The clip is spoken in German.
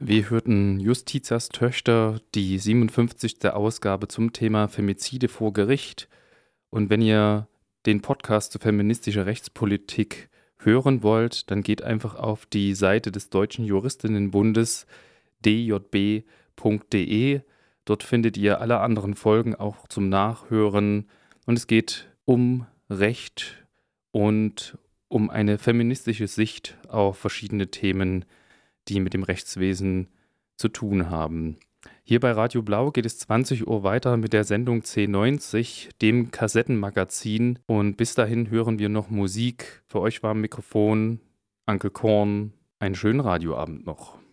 Wir hörten Justitias Töchter, die 57. Ausgabe zum Thema Femizide vor Gericht. Und wenn ihr den Podcast zur feministischer Rechtspolitik hören wollt, dann geht einfach auf die Seite des Deutschen Juristinnenbundes djb.de. Dort findet ihr alle anderen Folgen auch zum Nachhören. Und es geht um Recht und um eine feministische Sicht auf verschiedene Themen, die mit dem Rechtswesen zu tun haben. Hier bei Radio Blau geht es 20 Uhr weiter mit der Sendung C90, dem Kassettenmagazin. Und bis dahin hören wir noch Musik. Für euch war am Mikrofon Anke Korn. Einen schönen Radioabend noch.